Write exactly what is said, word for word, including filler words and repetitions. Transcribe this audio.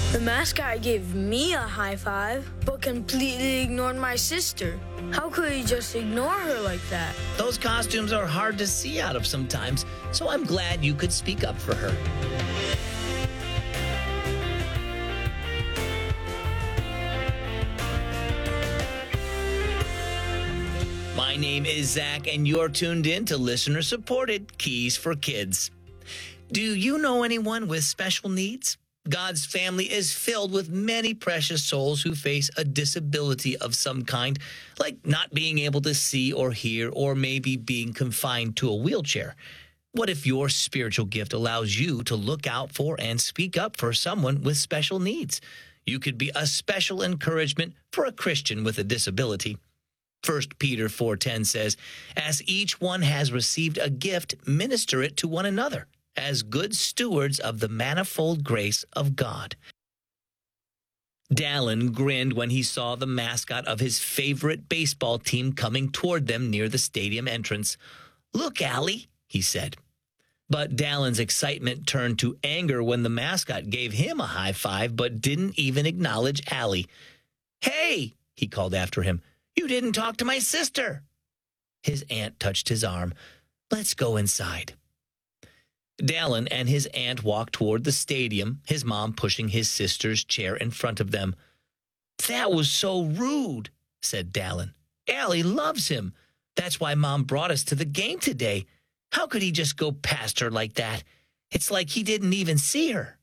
The mascot gave me a high five, but completely ignored my sister. How could he just ignore her like that? Those costumes are hard to see out of sometimes, so I'm glad you could speak up for her. My name is Zach, and you're tuned in to listener-supported Keys for Kids. Do you know anyone with special needs? God's family is filled with many precious souls who face a disability of some kind, like not being able to see or hear, or maybe being confined to a wheelchair. What if your spiritual gift allows you to look out for and speak up for someone with special needs? You could be a special encouragement for a Christian with a disability. First Peter four ten says, "As each one has received a gift, minister it to one another, as good stewards of the manifold grace of God." Dallin grinned when he saw the mascot of his favorite baseball team coming toward them near the stadium entrance. "Look, Allie," he said. But Dallin's excitement turned to anger when the mascot gave him a high five but didn't even acknowledge Allie. "Hey," he called after him, "you didn't talk to my sister." His aunt touched his arm. "Let's go inside." Dallin and his aunt walked toward the stadium, his mom pushing his sister's chair in front of them. "That was so rude," said Dallin. "Allie loves him. That's why Mom brought us to the game today. How could he just go past her like that? It's like he didn't even see her."